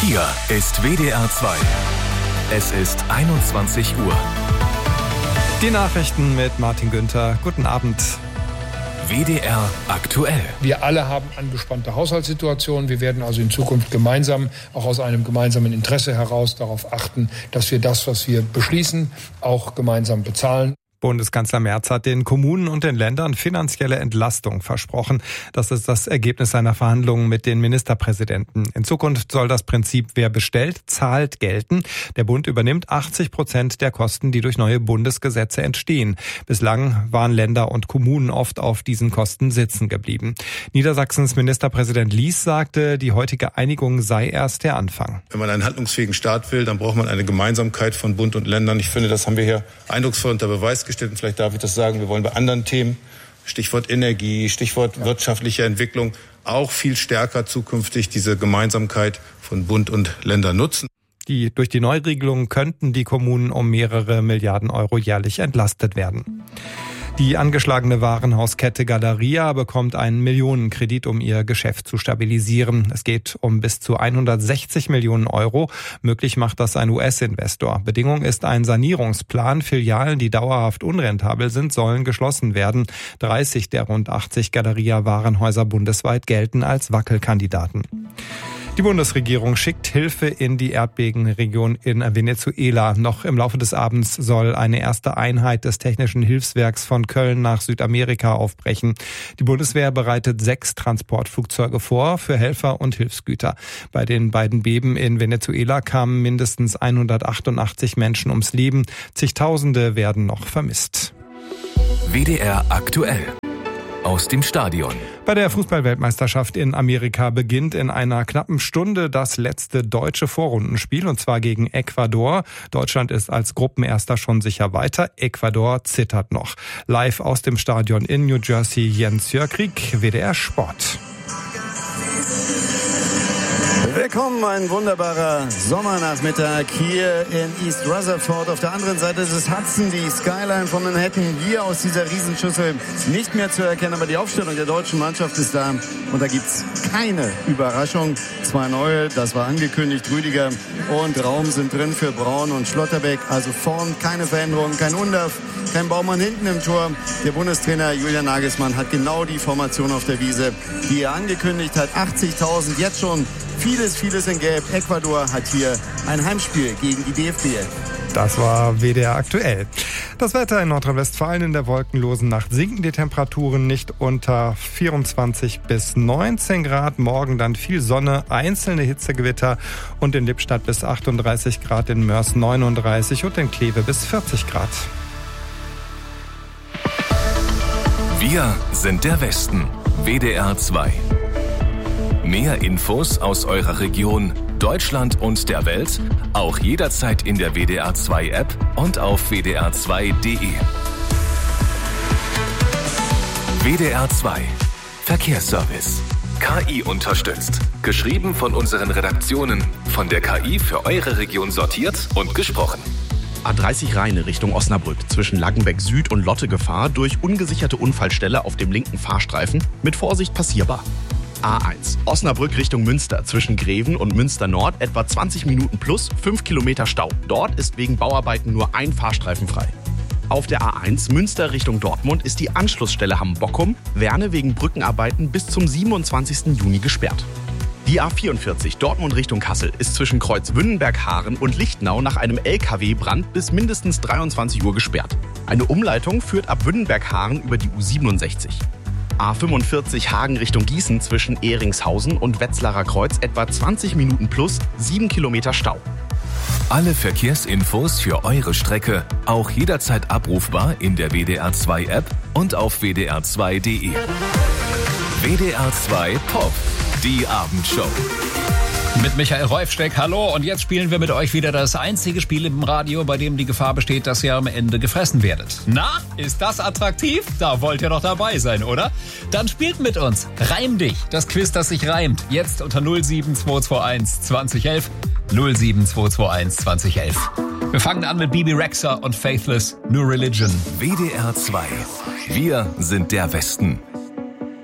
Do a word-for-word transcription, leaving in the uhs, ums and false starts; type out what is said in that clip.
Hier ist W D R zwei. Es ist einundzwanzig Uhr. Die Nachrichten mit Martin Günther. Guten Abend. W D R aktuell. Wir alle haben angespannte Haushaltssituationen. Wir werden also in Zukunft gemeinsam, auch aus einem gemeinsamen Interesse heraus, darauf achten, dass wir das, was wir beschließen, auch gemeinsam bezahlen. Bundeskanzler Merz hat den Kommunen und den Ländern finanzielle Entlastung versprochen. Das ist das Ergebnis seiner Verhandlungen mit den Ministerpräsidenten. In Zukunft soll das Prinzip, wer bestellt, zahlt, gelten. Der Bund übernimmt achtzig Prozent der Kosten, die durch neue Bundesgesetze entstehen. Bislang waren Länder und Kommunen oft auf diesen Kosten sitzen geblieben. Niedersachsens Ministerpräsident Lies sagte, die heutige Einigung sei erst der Anfang. Wenn man einen handlungsfähigen Staat will, dann braucht man eine Gemeinsamkeit von Bund und Ländern. Ich finde, das haben wir hier eindrucksvoll unter Beweis gestellt. Und vielleicht darf ich das sagen, wir wollen bei anderen Themen, Stichwort Energie, Stichwort wirtschaftliche Entwicklung, auch viel stärker zukünftig diese Gemeinsamkeit von Bund und Ländern nutzen. Die, durch die Neuregelung könnten die Kommunen um mehrere Milliarden Euro jährlich entlastet werden. Die angeschlagene Warenhauskette Galeria bekommt einen Millionenkredit, um ihr Geschäft zu stabilisieren. Es geht um bis zu hundertsechzig Millionen Euro. Möglich macht das ein U S-Investor. Bedingung ist ein Sanierungsplan. Filialen, die dauerhaft unrentabel sind, sollen geschlossen werden. dreißig der rund achtzig Galeria-Warenhäuser bundesweit gelten als Wackelkandidaten. Die Bundesregierung schickt Hilfe in die Erdbebenregion in Venezuela. Noch im Laufe des Abends soll eine erste Einheit des Technischen Hilfswerks von Köln nach Südamerika aufbrechen. Die Bundeswehr bereitet sechs Transportflugzeuge vor für Helfer und Hilfsgüter. Bei den beiden Beben in Venezuela kamen mindestens hundertachtundachtzig Menschen ums Leben. Zigtausende werden noch vermisst. W D R aktuell. Aus dem Stadion. Bei der Fußball-Weltmeisterschaft in Amerika beginnt in einer knappen Stunde das letzte deutsche Vorrundenspiel, und zwar gegen Ecuador. Deutschland ist als Gruppenerster schon sicher weiter. Ecuador zittert noch. Live aus dem Stadion in New Jersey, Jens Jörgrieg, W D R Sport. Willkommen, ein wunderbarer Sommernachmittag hier in East Rutherford. Auf der anderen Seite des Hudson, die Skyline von Manhattan, hier aus dieser Riesenschüssel nicht mehr zu erkennen. Aber die Aufstellung der deutschen Mannschaft ist da und da gibt's keine Überraschung. Zwei neue, das war angekündigt. Rüdiger und Raum sind drin für Braun und Schlotterbeck. Also vorn keine Veränderung, kein Undaff, kein Baumann hinten im Tor. Der Bundestrainer Julian Nagelsmann hat genau die Formation auf der Wiese, die er angekündigt hat. achtzigtausend jetzt schon. Vieles, vieles in Gelb. Ecuador hat hier ein Heimspiel gegen die D F B elf. Das war W D R aktuell. Das Wetter in Nordrhein-Westfalen: in der wolkenlosen Nacht sinken die Temperaturen nicht unter vierundzwanzig bis neunzehn Grad. Morgen dann viel Sonne, einzelne Hitzegewitter und in Lippstadt bis achtunddreißig Grad, in Mörs neununddreißig und in Kleve bis vierzig Grad. Wir sind der Westen. W D R zwei. Mehr Infos aus eurer Region, Deutschland und der Welt, auch jederzeit in der W D R zwei App und auf w d r zwei punkt d e. W D R zwei Verkehrsservice. K I unterstützt. Geschrieben von unseren Redaktionen. Von der K I für eure Region sortiert und gesprochen. A dreißig Rheine Richtung Osnabrück. Zwischen Lackenbeck Süd und Lotte Gefahr durch ungesicherte Unfallstelle auf dem linken Fahrstreifen. Mit Vorsicht passierbar. A eins. Osnabrück Richtung Münster. Zwischen Greven und Münster Nord etwa zwanzig Minuten plus fünf Kilometer Stau. Dort ist wegen Bauarbeiten nur ein Fahrstreifen frei. Auf der A eins Münster Richtung Dortmund ist die Anschlussstelle Hamm-Bockum, Werne wegen Brückenarbeiten bis zum siebenundzwanzigsten Juni gesperrt. Die A vierundvierzig Dortmund Richtung Kassel ist zwischen Kreuz Wünnenberg-Haaren und Lichtenau nach einem L K W-Brand bis mindestens dreiundzwanzig Uhr gesperrt. Eine Umleitung führt ab Wünnenberg-Haaren über die U siebenundsechzig. A fünfundvierzig Hagen Richtung Gießen zwischen Ehringshausen und Wetzlarer Kreuz etwa zwanzig Minuten plus sieben Kilometer Stau. Alle Verkehrsinfos für eure Strecke auch jederzeit abrufbar in der W D R zwei App und auf w d r zwei punkt d e. W D R zwei Pop, die Abendshow. Mit Michael Reufsteck, hallo, und jetzt spielen wir mit euch wieder das einzige Spiel im Radio, bei dem die Gefahr besteht, dass ihr am Ende gefressen werdet. Na, ist das attraktiv? Da wollt ihr doch dabei sein, oder? Dann spielt mit uns. Reim dich, das Quiz, das sich reimt. Jetzt unter null sieben zwei zwei eins zwanzig elf. null sieben zwei zwei eins zwanzig elf. Wir fangen an mit Bibi Rexha und Faithless, New Religion. W D R zwei. Wir sind der Westen.